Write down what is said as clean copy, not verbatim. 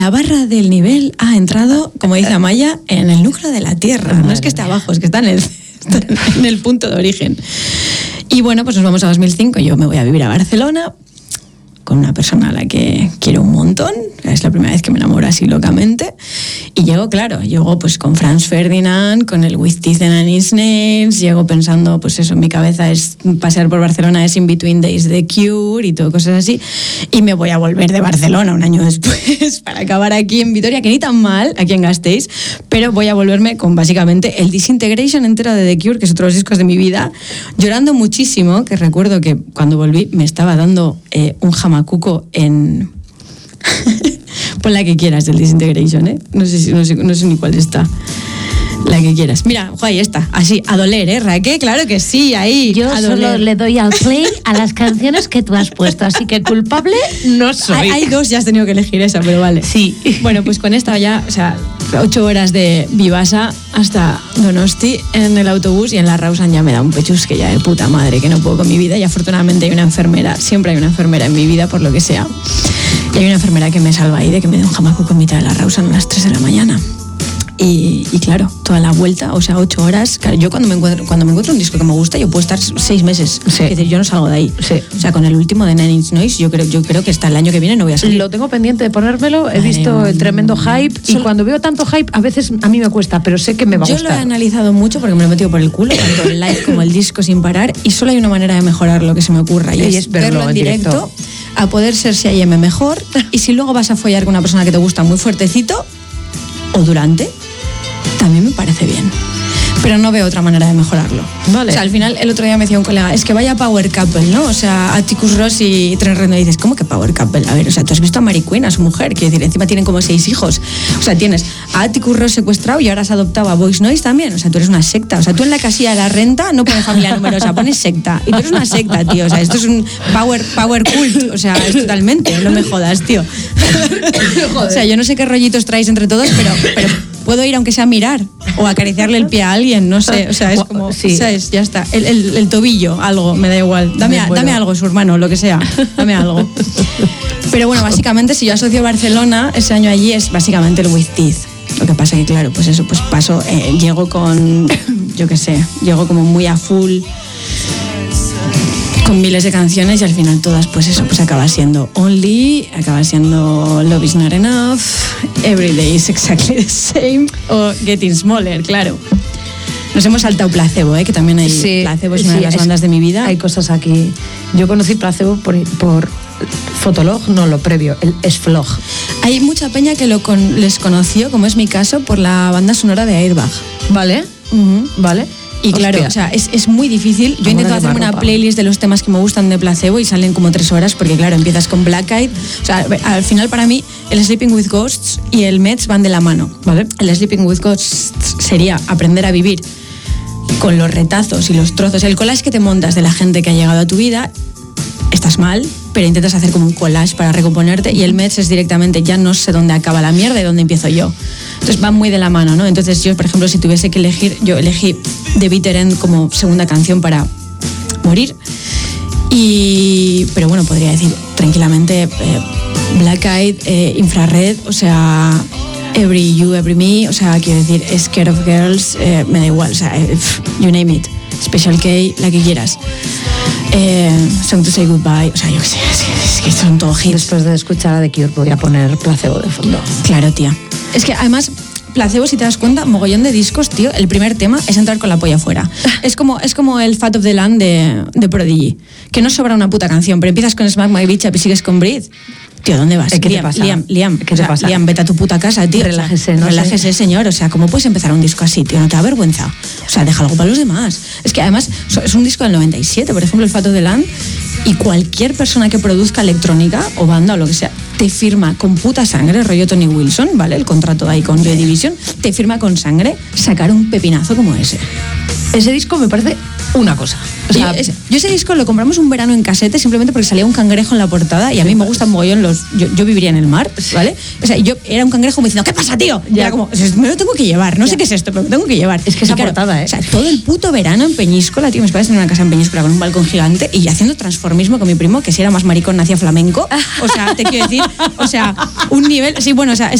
La barra del nivel ha entrado, como dice Amaya, en el núcleo de la Tierra. No es que esté abajo, es que está en el punto de origen. Y bueno, pues nos vamos a 2005. Yo me voy a vivir a Barcelona con una persona a la que quiero un montón. Es la primera vez que me enamoro así locamente. Y llego pues con Franz Ferdinand, con el With Teeth and His Nails. Llego pensando, pues eso, en mi cabeza es pasear por Barcelona, es In Between Days de Cure y todo, cosas así. Y me voy a volver de Barcelona un año después para acabar aquí en Vitoria, que ni tan mal, aquí en Gasteiz, pero voy a volverme con básicamente el Disintegration entero de The Cure, que es otro de los discos de mi vida, llorando muchísimo, que recuerdo que cuando volví me estaba dando un jamacuco en... Pon la que quieras del Disintegration, ¿eh? No sé ni cuál está. La que quieras. Mira, ahí está, así, a doler, ¿eh, Raquel? Claro que sí, ahí. Yo solo le doy al play a las canciones que tú has puesto, así que culpable no soy. Hay dos, ya has tenido que elegir esa, pero vale. Sí. Bueno, pues con esta ya, o sea, 8 horas de Vivasa hasta Donosti en el autobús, y en la Rawson ya me da un pechusque ya de puta madre, que no puedo con mi vida, y afortunadamente hay una enfermera, siempre hay una enfermera en mi vida, por lo que sea. Y hay una enfermera que me salva ahí de que me dé un jamacuco en mitad de la Rawson a las 3 de la mañana. Y claro, toda la vuelta, o sea, 8 horas. Claro, yo cuando me encuentro un disco que me gusta, yo puedo estar 6 meses. Sí. Es decir, yo no salgo de ahí. Sí. O sea, con el último de Nine Inch Nails, yo creo que hasta el año que viene no voy a salir. Lo tengo pendiente de ponérmelo, he visto el tremendo hype, y cuando veo tanto hype, a veces a mí me cuesta, pero sé que me va a gustar. Yo lo he analizado mucho porque me lo he metido por el culo, tanto el live como el disco sin parar, y solo hay una manera de mejorar lo que se me ocurra, y es verlo en directo, a poder ser si hay M mejor, y si luego vas a follar con una persona que te gusta muy fuertecito, o durante, también me parece bien. Pero no veo otra manera de mejorarlo. Vale. O sea, al final, el otro día me decía un colega, es que vaya Power Couple, ¿no? O sea, Atticus Ross y Trent Reznor. Y dices, ¿cómo que Power Couple? A ver, o sea, tú has visto a Mary Queen, a su mujer, quiero decir, encima tienen como 6 hijos. O sea, tienes a Atticus Ross secuestrado y ahora has adoptado a Voice Noise también. O sea, tú eres una secta. O sea, tú en la casilla de la renta no pones familia numerosa, pones secta. Y tú eres una secta, tío. O sea, esto es un power cult. O sea, es totalmente, no me jodas, tío. O sea, yo no sé qué rollitos traéis entre todos, pero puedo ir aunque sea a mirar o acariciarle el pie a alguien, no sé, o sea, es como, sí. ¿sabes? Ya está, el tobillo, algo, me da igual, dame algo, su hermano, lo que sea, dame algo. Pero bueno, básicamente si yo asocio Barcelona, ese año allí es básicamente el With Teeth. Lo que pasa que claro, pues eso, pues paso, llego con, yo qué sé, llego como muy a full, con miles de canciones, y al final todas, pues eso, pues acaba siendo Only, acaba siendo Love Is Not Enough, Every Day Is Exactly the Same, o Getting Smaller, claro. Nos hemos saltado Placebo, que también hay, sí, Placebo es una de las bandas de mi vida. Hay cosas aquí. Yo conocí Placebo por Fotolog, no lo previo, el Esflog. Hay mucha peña que les conoció, como es mi caso, por la banda sonora de Airbag. ¿Vale? Vale. Y claro, o sea, es muy difícil. Yo intento hacerme una playlist de los temas que me gustan de Placebo y salen como 3 horas, porque claro, empiezas con Black Eyed. O sea, al final para mí el Sleeping with Ghosts y el Mets van de la mano, ¿vale? El Sleeping with Ghosts sería aprender a vivir con los retazos y los trozos, el collage que te montas de la gente que ha llegado a tu vida. Estás mal, pero intentas hacer como un collage para recomponerte, y el Mets es directamente, ya no sé dónde acaba la mierda y dónde empiezo yo. Entonces van muy de la mano, ¿no? Entonces yo, por ejemplo, si tuviese que elegir, yo elegí The Bitter End como segunda canción para morir. Pero bueno, podría decir tranquilamente Black Eyed, Infrared, o sea, Every You, Every Me, o sea, quiero decir, Scared of Girls, me da igual, o sea, you name it. Special K, la que quieras. Song to Say Goodbye, o sea, yo qué sé, es que son todo hits. Después de escuchar a The Cure podría poner Placebo de fondo. Claro, tía. Es que además, Placebo, si te das cuenta, mogollón de discos, tío, el primer tema es entrar con la polla afuera. Es como el Fat of the Land de Prodigy, que no sobra una puta canción, pero empiezas con Smack My Bitch Up y sigues con Breathe. Tío, ¿dónde vas? ¿Qué te pasa? Liam, ¿Qué te pasa? Liam, vete a tu puta casa, tío. Relájese, ¿no? Relájese, señor. O sea, ¿cómo puedes empezar un disco así, tío? ¿No te da vergüenza? O sea, deja algo para los demás. Es que además es un disco del 97, por ejemplo, el Fat of the Land, y cualquier persona que produzca electrónica o banda o lo que sea, te firma con puta sangre, rollo Tony Wilson, ¿vale? El contrato ahí con Joy Division, te firma con sangre sacar un pepinazo como ese. Ese disco me parece una cosa. O sea, yo ese disco lo compramos un verano en casete simplemente porque salía un cangrejo en la portada y a mí me gustan mogollón yo viviría en el mar, ¿vale? O sea, yo era un cangrejo me diciendo, ¿qué pasa, tío? Y era como, me lo tengo que llevar, no sé qué es esto, pero me tengo que llevar. Es que esa portada, O sea, todo el puto verano en Peñíscola, tío, mis padres tenían una casa en Peñíscola con un balcón gigante y haciendo transformismo con mi primo, que si era más maricón hacía flamenco. O sea, te quiero decir, o sea, un nivel, sí, bueno, o sea,